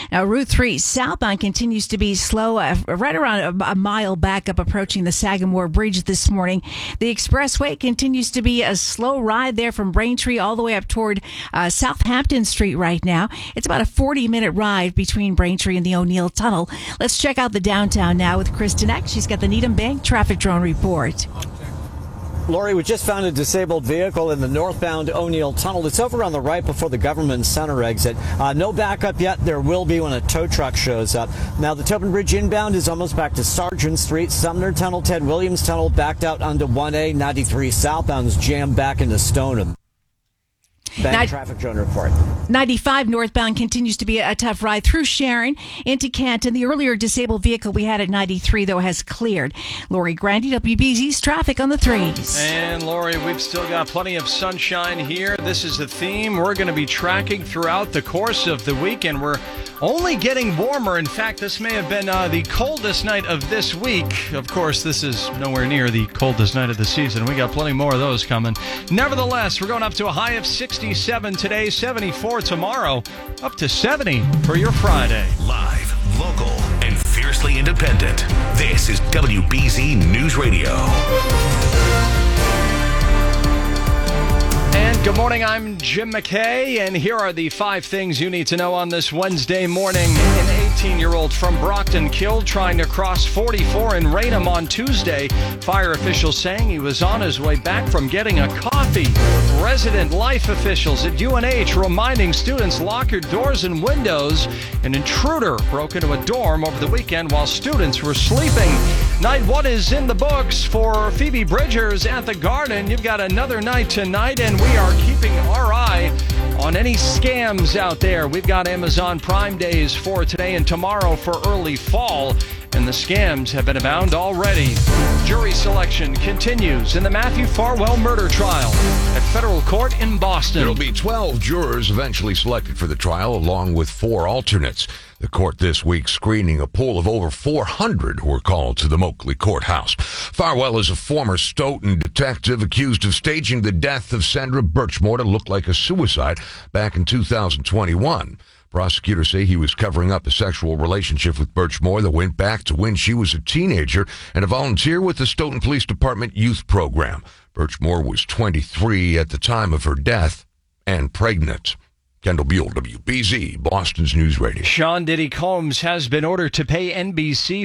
Now, Route 3 southbound continues to be slow, right around a mile back up approaching the Sagamore Bridge this morning. The expressway continues to be a slow ride there from Braintree all the way up toward Southampton Street right now. It's about a 40-minute ride between Braintree and the O'Neill Tunnel. Let's check out the downtown now with Kristen Eck. She's got the Needham Bank traffic drone report. Lori, we just found a disabled vehicle in the northbound O'Neill Tunnel. It's over on the right before the Government Center exit. No backup yet. There will be when a tow truck shows up. Now, the Tobin Bridge inbound is almost back to Sargent Street. Sumner Tunnel, Ted Williams Tunnel backed out onto 1A. 93 southbound is jammed back into Stoneham. Bank traffic drone report. 95 northbound continues to be a tough ride through Sharon into Canton. The earlier disabled vehicle we had at 93, though, has cleared. Lori Grandy, WBZ's traffic on the 3s. And, Lori, we've still got plenty of sunshine here. This is the theme we're going to be tracking throughout the course of the weekend. We're only getting warmer. In fact, this may have been the coldest night of this week. Of course, this is nowhere near the coldest night of the season. We got plenty more of those coming. Nevertheless, we're going up to a high of 67 today, 74 tomorrow, up to 70 for your Friday. Live, local, and fiercely independent. This is WBZ News Radio. And good morning, I'm Jim McKay, and here are the 5 things you need to know on this Wednesday morning. An 18-year-old from Brockton killed trying to cross 44 in Raynham on Tuesday. Fire officials saying he was on his way back from getting a coffee. Resident life officials at UNH reminding students lock your doors and windows. An intruder broke into a dorm over the weekend while students were sleeping. Night 1 is in the books for Phoebe Bridgers at the Garden. You've got another night tonight, and we are keeping our eye on any scams out there. We've got Amazon Prime Days for today and tomorrow for early fall, and the scams have been abound already. Jury selection continues in the Matthew Farwell murder trial at federal court in Boston. There'll be 12 jurors eventually selected for the trial, along with 4 alternates. The court this week screening a pool of over 400 who were called to the Moakley courthouse. Farwell is a former Stoughton detective accused of staging the death of Sandra Birchmore to look like a suicide back in 2021. Prosecutors say he was covering up a sexual relationship with Birchmore that went back to when she was a teenager and a volunteer with the Stoughton Police Department youth program. Birchmore was 23 at the time of her death and pregnant. Kendall Buell, WBZ, Boston's News Radio. Sean Diddy Combs has been ordered to pay NBC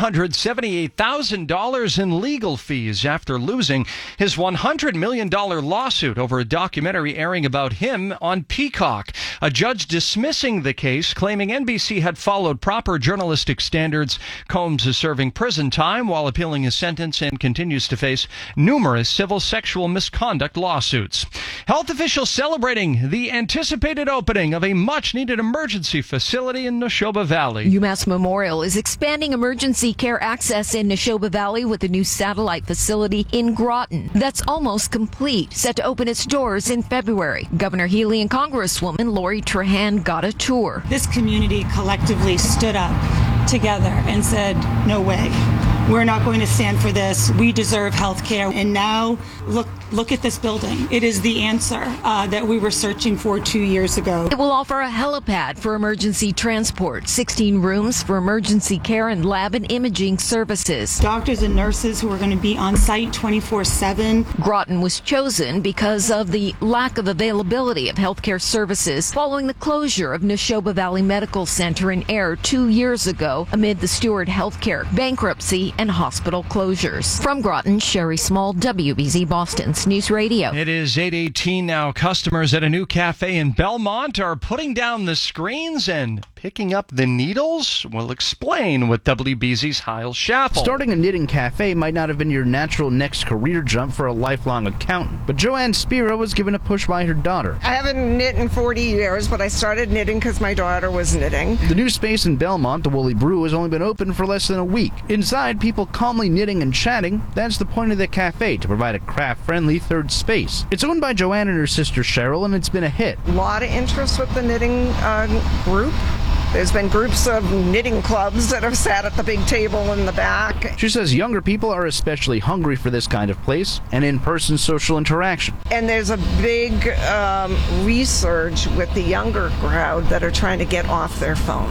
$478,000 in legal fees after losing his $100 million lawsuit over a documentary airing about him on Peacock. A judge dismissing the case, claiming NBC had followed proper journalistic standards. Combs is serving prison time while appealing his sentence and continues to face numerous civil sexual misconduct lawsuits. Health officials celebrating the anticipated opening of a much-needed emergency facility in Neshoba Valley. UMass Memorial is expanding emergency care access in Neshoba Valley with a new satellite facility in Groton that's almost complete, set to open its doors in February. Governor Healy and Congresswoman Lori Trahan got a tour. This community collectively stood up together and said, no way. We're not going to stand for this. We deserve health care. And now look at this building. It is the answer that we were searching for 2 years ago. It will offer a helipad for emergency transport, 16 rooms for emergency care and lab and imaging services. Doctors and nurses who are going to be on site 24/7. Groton was chosen because of the lack of availability of healthcare services following the closure of Neshoba Valley Medical Center in Ayr 2 years ago amid the Stewart Healthcare bankruptcy and hospital closures. From Groton, Sherry Small, WBZ Boston's News Radio. It is 8:18 now. Customers at a new cafe in Belmont are putting down the screens and picking up the needles? We'll explain with WBZ's Hyle Schaffel. Starting a knitting cafe might not have been your natural next career jump for a lifelong accountant, but Joanne Spiro was given a push by her daughter. I haven't knit in 40 years, but I started knitting because my daughter was knitting. The new space in Belmont, the Woolly Brew, has only been open for less than a week. Inside, people calmly knitting and chatting. That's the point of the cafe, to provide a craft-friendly third space. It's owned by Joanne and her sister Cheryl, and it's been a hit. A lot of interest with the knitting group. There's been groups of knitting clubs that have sat at the big table in the back. She says younger people are especially hungry for this kind of place and in-person social interaction. And there's a big resurge with the younger crowd that are trying to get off their phone.